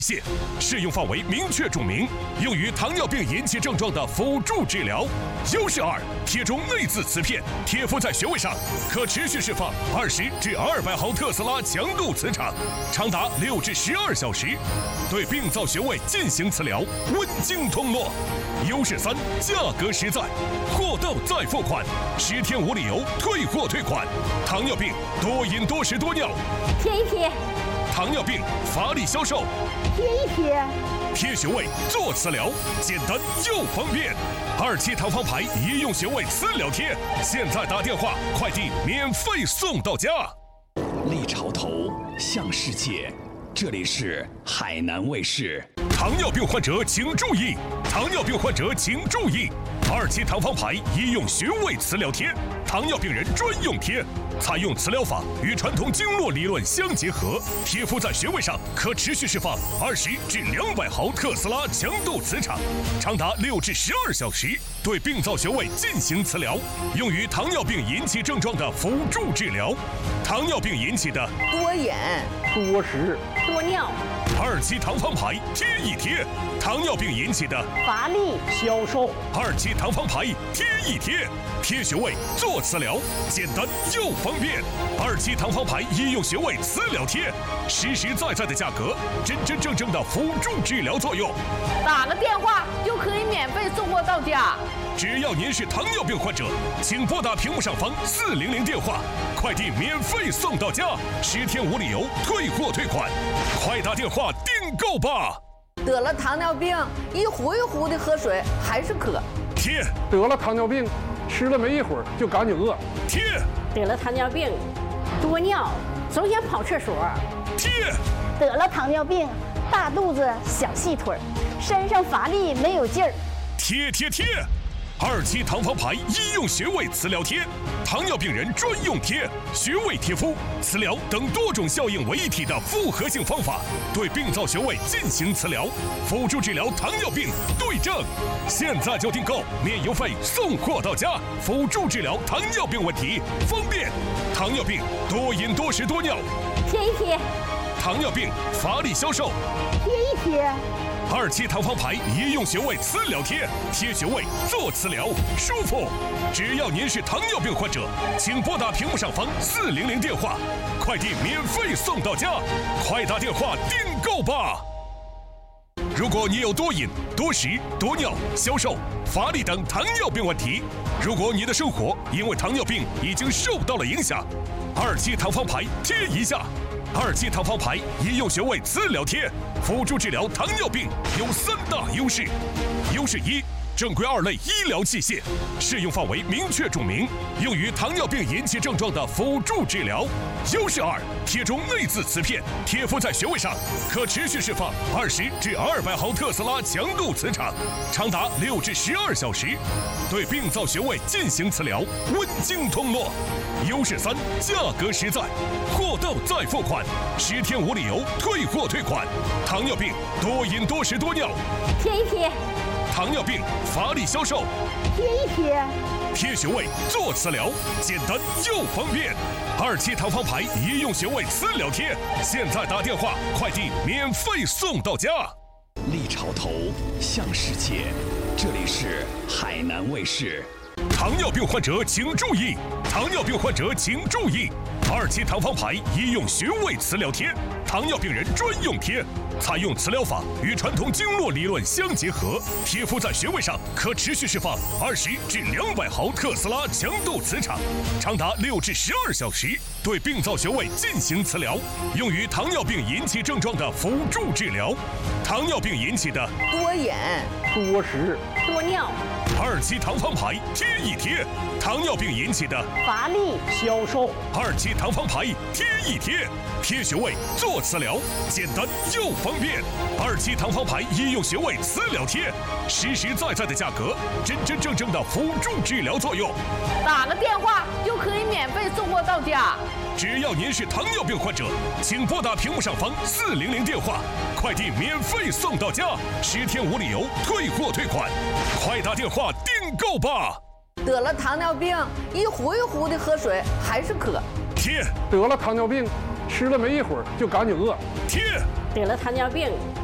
泻，适用范围明确注明，用于糖尿病引起症状的辅助治疗。优势2，贴中内眦磁片，贴敷在穴位上，可持续释放20至200毫特斯拉强度磁场，长达6至12小时，对病灶穴位进行磁疗，温经通络。优势3，价格实在，货到再付款，10天无理由退货退款。糖尿病多饮多食多尿， 贴一贴。 糖尿病乏力消瘦， 贴一贴。 贴穴位做磁疗，简单又方便。27堂方牌医用穴位磁疗贴，现在打电话，快递免费送到家。 立潮头向世界，这里是海南卫视。 糖尿病患者请注意，糖尿病患者请注意，27堂方牌医用穴位磁疗贴，糖尿病人专用贴。采用磁疗法与传统经络理论相结合，贴敷在穴位上，可持续释放20至200毫特斯拉强度磁场，长达6至12小时，对病灶穴位进行磁疗，用于糖尿病引起症状的辅助治疗。糖尿病引起的多饮、 多食、 多尿 ，27堂方牌贴一贴；糖尿病引起的乏力、 消瘦 ，27堂方牌贴一贴，贴穴位做磁疗，简单又方便。27堂方牌医用穴位磁疗贴，实实在在的价格，真真正正的辅助治疗作用。 打个电话就可以免费送货到家。 只要您是糖尿病患者，请拨打屏幕上方400电话，快递免费送到家，10天无理由退货退款，快打电话订购吧。 得了糖尿病，一壶一壶的喝水还是渴。 贴， 得了糖尿病，吃了没一会儿就赶紧饿。 贴， 得了糖尿病，多尿，总想跑厕所。 贴， 得了糖尿病，大肚子小细腿，身上乏力没有劲儿。 贴贴贴，27堂方牌医用穴位磁疗贴，糖尿病人专用贴，穴位贴敷、磁疗等多种效应为一体的复合性方法，对病灶穴位进行磁疗，辅助治疗糖尿病对症。现在就订购，免邮费送货到家，辅助治疗糖尿病问题，方便。糖尿病多饮多食多尿， 贴一贴。 糖尿病乏力消瘦， 贴一贴。 27堂方牌医用穴位磁疗贴，贴穴位做磁疗，舒服。只要您是糖尿病患者，请拨打屏幕上方400电话，快递免费送到家，快打电话订购吧。如果你有多饮、多食、多尿、消瘦、乏力等糖尿病问题，如果你的生活因为糖尿病已经受到了影响，27堂方牌贴一下。27堂方牌医用穴位磁疗贴，辅助治疗糖尿病有3大优势。优势1，正规2类医疗器械，适用范围明确注明，用于糖尿病引起症状的辅助治疗。优势2，贴中内眦磁片，贴敷在穴位上，可持续释放20至200毫特斯拉强度磁场，长达6至12小时，对病灶穴位进行磁疗，温经通络。优势3，价格实在，货到再付款，10天无理由退货退款。糖尿病多饮多食多尿， 贴一贴。 糖尿病乏力消瘦， 贴一贴。 贴穴位做磁疗，简单又方便。27堂方牌医用穴位磁疗贴，现在打电话，快递免费送到家。 立潮头向世界，这里是海南卫视。 糖尿病患者请注意，糖尿病患者请注意，27堂方牌医用穴位磁疗贴，糖尿病人专用贴。采用磁疗法与传统经络理论相结合，贴敷在穴位上，可持续释放20至200毫特斯拉强度磁场，长达6至12小时，对病灶穴位进行磁疗，用于糖尿病引起症状的辅助治疗。糖尿病引起的多饮、 多食、 多尿 ，27堂方牌贴一贴；糖尿病引起的乏力、 消瘦 27堂方牌贴一贴，贴穴位做磁疗，简单又方便。27堂方牌医用穴位磁疗贴，实实在在的价格，真真正正的辅助治疗作用。 打个电话就可以免费送货到家。 只要您是糖尿病患者，请拨打屏幕上方400电话，快递免费送到家，10天无理由退货退款，快打电话订购吧。 得了糖尿病，一壶一壶的喝水还是渴。 贴， 得了糖尿病，吃了没一会儿就赶紧饿。 贴， 得了糖尿病，